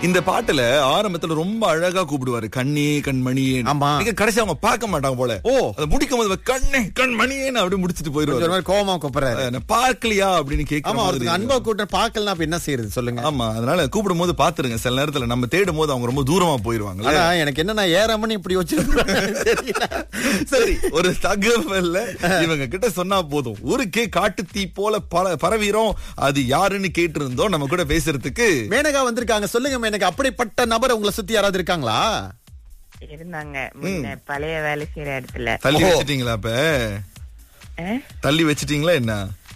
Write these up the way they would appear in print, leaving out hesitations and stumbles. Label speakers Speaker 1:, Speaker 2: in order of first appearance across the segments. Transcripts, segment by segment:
Speaker 1: இந்த பாட்டுல ஆரம்பத்துல ரொம்ப அழகா கூப்பிடுவாரு, கண்ணே கண்மணியே.
Speaker 2: ஆமா.
Speaker 1: கடைசி அவங்க பார்க்க மாட்டாங்க போல. அதை முடிக்கும் போது கண்ணே கண்மணியேன்னு அப்படி முடிச்சிட்டு போயிருவாரு.
Speaker 2: கோவமா கூப்பிடுறாரு,
Speaker 1: பார்க்கலையா அப்படின்னு கேட்க.
Speaker 2: அன்பா கூட்ட பார்க்கலாம் அப்ப என்ன செய்யறது சொல்லுங்க.
Speaker 1: ஆமா, அதனால கூப்பிடும் போது பாத்துருங்க. சில நேரத்துல நம்ம தேடும் போது அவங்க ரொம்ப தூரமா போயிருவாங்க.
Speaker 2: எனக்கு என்ன ஏறாமன்னு இப்படி வச்சிருக்கேன்.
Speaker 1: சரி, ஒரு தகவல்ல இவங்க கிட்ட சொன்னா போதும், ஊருக்கே காட்டு தீ போல பரவிரும். அது யாருன்னு கேட்டு இருந்தோம். நம்ம கூட பேசுறதுக்கு
Speaker 2: மேனகா வந்திருக்காங்க. சொல்லுங்க மேனகா, அப்படிப்பட்ட நபர் உங்களை சுத்தி யாராவது இருக்காங்களா?
Speaker 3: இருந்தாங்க பழைய வேலை செய்யற இடத்துல.
Speaker 1: தள்ளி வச்சிட்டீங்களா? அப்ப தள்ளி வச்சிட்டீங்களா என்ன?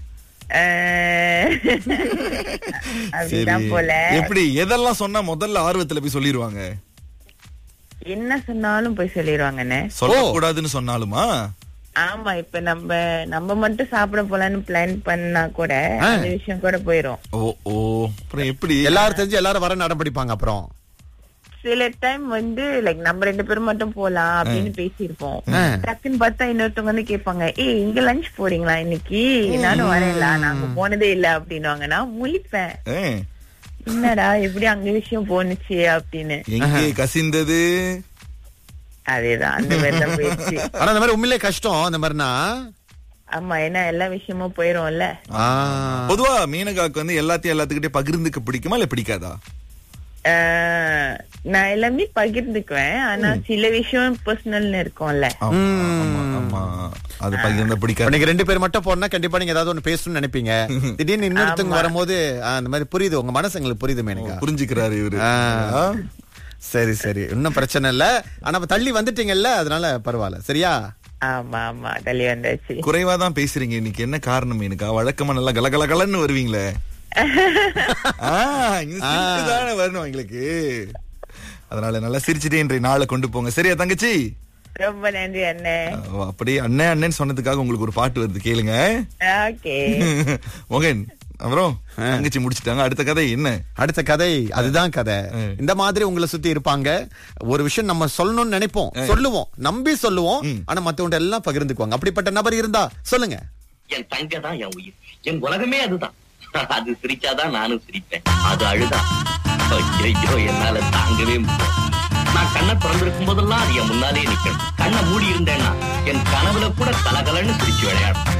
Speaker 3: அப்படிதான் போல.
Speaker 1: எப்படி எதெல்லாம் சொன்னா முதல்ல ஆர்வத்துல போய் சொல்லிருவாங்க?
Speaker 3: என்ன சொன்னாலும் போய் சொல்லிடுவாங்கன்னு.
Speaker 1: சொல்லக்கூடாதுன்னு சொன்னாலுமா?
Speaker 3: ஆமா, இப்ப நம்ம மட்டும் சாப்பிட போலான்னு பிளான் பண்ணா கூட அந்த விஷயம் கூட போயிரும்.
Speaker 1: அப்புறம் எப்படி
Speaker 2: எல்லாரும் தெரிஞ்சு எல்லாரும் வர நடம் பிடிப்பாங்க. அப்புறம்
Speaker 3: சில டைம் லைக் நம்ம 2 பேரும் மட்டும் போலாம் அப்படின்னு பேசிருப்போம். டக்குன்னு பார்த்தா இன்னொருத்தவங்க வந்து கேட்பாங்க, இங்க லஞ்ச் போறீங்களா இன்னைக்கு? நானும் வரேன்ல, நாங்க போனதே இல்ல அப்படின்னுவாங்க. நான் முழிப்பேன், என்னடா எப்படி அங்க விஷயம் போனுச்சு அப்படின்னு.
Speaker 1: எங்கே கசிந்தது?
Speaker 3: அதேதான், அந்த மாதிரிதான் போயிடுச்சு.
Speaker 2: ஆனா அந்த மாதிரி உண்மையிலே கஷ்டம் அந்த மாதிரினா.
Speaker 3: ஆமா, ஏன்னா எல்லா விஷயமும் போயிரும்ல.
Speaker 1: பொதுவா மீனகாக்கு வந்து எல்லாத்துக்கிட்டே பகிர்ந்துக்க பிடிக்குமா இல்ல பிடிக்காதா?
Speaker 3: நான் எல்லாமே பகிர்ந்துக்குவேன். ஆனா சில விஷயம் பர்சனல்னு இருக்கும்ல.
Speaker 1: அது பகிர்ந்த பிடிக்காது.
Speaker 2: நீங்க 2 பேர் மட்டும் போனா கண்டிப்பா நீங்க ஏதாவது ஒண்ணு பேசணும்னு நினைப்பீங்க. திடீர்னு இன்னொருத்தவங்க வரும்போது அந்த மாதிரி புரியுது, உங்க மனசு எங்களுக்கு புரியுது மேனகா.
Speaker 1: புரிஞ்சுக்கிறாரு இவரு.
Speaker 2: சரி சரி, இன்னும் பிரச்சனை இல்ல. ஆனா தள்ளி வந்துட்டீங்கல்ல, அதனால பரவாயில்ல. சரியா?
Speaker 3: ஆமா ஆமா, தள்ளி வந்தாச்சு.
Speaker 1: குறைவாதான் பேசுறீங்க இன்னைக்கு, என்ன காரணம் எனக்கா? வழக்கமா நல்லா கலகலன்னு வருவீங்களே. வரணும் எங்களுக்கு, அதனால நல்லா சிரிச்சுட்டே இன்றைய நாளை கொண்டு போங்க. சரியா தங்கச்சி?
Speaker 3: ரொம்ப நன்றி அண்ணன்.
Speaker 1: அப்படி அண்ணன் சொன்னதுக்காக உங்களுக்கு ஒரு பாட்டு வருது, கேளுங்க. மோகன், அப்புறம் தங்கச்சி முடிச்சிட்டாங்க. அடுத்த கதை என்ன?
Speaker 2: அடுத்த கதை அதுதான் கதை. இந்த மாதிரி உங்களை சுத்தி இருப்பாங்க. ஒரு விஷயம் நம்ம சொல்லணும்னு நினைப்போம், சொல்லுவோம், நம்பி சொல்லுவோம். ஆனா மத்தவங்க எல்லாம் பகிர்ந்துக்குவாங்க. அப்படிப்பட்ட நபர் இருந்தா சொல்லுங்க.
Speaker 4: என் தங்க தான் என் உயிர், என் உலகமே அதுதான். அது சிரிச்சாதான் நானும் சிரிப்பேன், அது அழுதான் ஐயோ என்னால தாங்கவே முடியும். நான் கண்ணை திறந்திருக்கும் போதெல்லாம் அது என் முன்னாலே நிக்கணும். கண்ணை மூடி இருந்தேன்னா என் கனவுல கூட கலகலன்னு சிரிச்சு விளையாடும்.